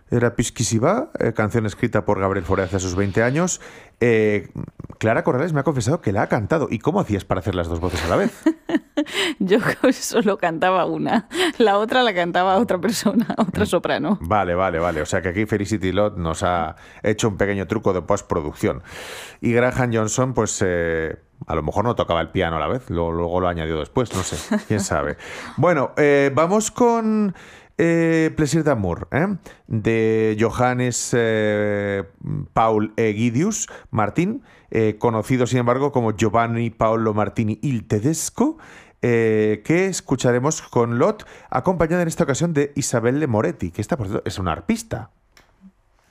Era Pisquisiva, canción escrita por Gabriel Fauré hace sus 20 años. Eh, Clara Corrales me ha confesado que la ha cantado. ¿Y cómo hacías para hacer las dos voces a la vez? Yo solo cantaba una, la otra la cantaba otra persona, otra soprano. Vale, vale, vale. O sea que aquí Felicity Lott nos ha hecho un pequeño truco de postproducción. Y Graham Johnson, pues a lo mejor no tocaba el piano a la vez, luego lo añadió después, no sé, quién sabe. Bueno, vamos con Plaisir d'amour, de Johannes Paul Egidius Martín, conocido sin embargo como Giovanni Paolo Martini il Tedesco, que escucharemos con Lot, acompañada en esta ocasión de Isabelle Moretti, que esta por cierto, es una arpista.